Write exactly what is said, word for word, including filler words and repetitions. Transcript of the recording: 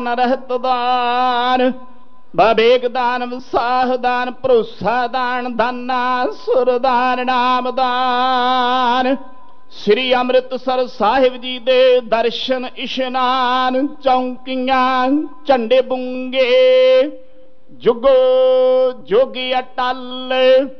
ਦਾਨ ਰਹਿਤ ਦਾਨ, ਵਿਵੇਕ ਦਾਨ, ਵਿਸਾਹ ਦਾਨ, ਭਰੋਸਾ ਦਾਨ, ਦਾਨਾ ਸੁਰਦਾਨ, ਨਾਮ ਦਾਨ। ਸ੍ਰੀ ਅੰਮ੍ਰਿਤਸਰ ਸਾਹਿਬ ਜੀ ਦੇ ਦਰਸ਼ਨ ਇਸ਼ਨਾਨ, ਚੌਂਕੀਆਂ ਝੰਡੇ ਬੁੰਗੇ, ਜੁਗੋ ਜੋਗੀ ਅਟਲ।